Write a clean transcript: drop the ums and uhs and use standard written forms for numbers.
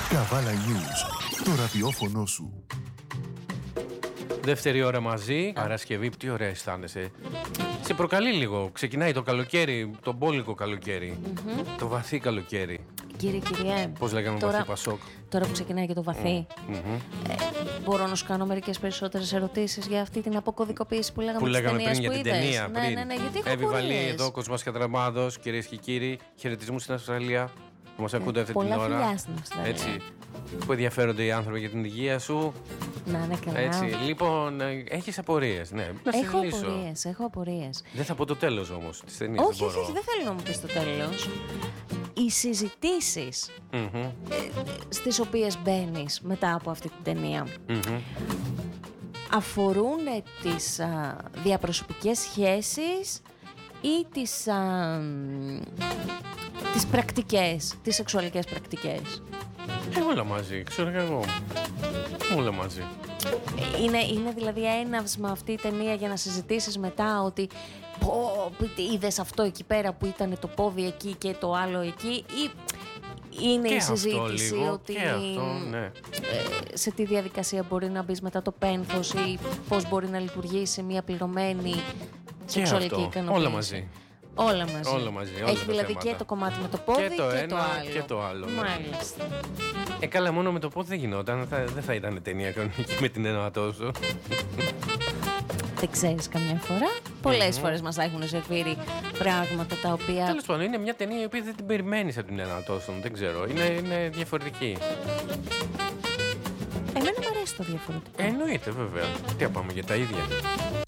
Καβάλα News, το ραδιόφωνο σου. Δεύτερη ώρα μαζί, Παρασκευή, τι ωραία αισθάνεσαι. Σε προκαλεί λίγο. Ξεκινάει το καλοκαίρι, το μπόλικο καλοκαίρι. Το βαθύ καλοκαίρι. Κυριέ. Πώς λέγαμε τώρα, βαθύ Πασόκ. Τώρα που ξεκινάει και το βαθύ. Μπορώ να σου κάνω μερικές περισσότερες ερωτήσεις για αυτή την αποκωδικοποίηση που λέγαμε πριν για την ταινία. Ναι, γιατί έχω Εύη Βαλή, εδώ, Κοσμάς Κατραμάδος, κυρίες και κύριοι. Χαιρετισμούς στην Αυστραλία που μας ακούτε αυτή την ώρα. Πολλά φιλιά στην Αυστραλία. Έτσι, που ενδιαφέρονται οι άνθρωποι για την υγεία σου. Να είναι καλά. Έτσι, λοιπόν, έχεις απορίες, ναι. Έχω απορίες. Δεν θα πω το τέλος όμως της ταινίας. Όχι, δεν θέλω να μου πεις το τέλος. Οι συζητήσεις στις οποίες μπαίνεις μετά από αυτή την ταινία αφορούν τις διαπροσωπικές σχέσεις ή τις πρακτικές, τις σεξουαλικές πρακτικές? Όλα μαζί, ξέρω και εγώ. Όλα μαζί. Είναι δηλαδή έναυσμα αυτή η ταινία για να συζητήσεις μετά ότι είδες αυτό εκεί πέρα που ήταν το πόδι εκεί και το άλλο εκεί, ή είναι και η συζήτηση λίγο, ότι ναι. σε τι διαδικασία μπορεί να μπεις μετά το πένθος ή πώς μπορεί να λειτουργήσει μια πληρωμένη σεξουαλική ικανοποίηση? Όλα μαζί. Όλα μαζί. Έχει δηλαδή και το κομμάτι με το πόδι και το άλλο. Ναι. Μάλιστα. Καλά, μόνο με το πόδι δεν γινόταν. Δεν θα ήταν ταινία κανονική με την ένα τόσο. Δεν ξέρεις καμιά φορά. Πολλές φορές μας έχουν σερβίρει πράγματα τα οποία... Τέλος πάντων, είναι μια ταινία η οποία δεν την περιμένεις από την ένα τόσο. Δεν ξέρω. Είναι διαφορετική. Εμένα μου αρέσει το διαφορετικό. Εννοείται, βέβαια. Τι να πάμε για τα ίδια.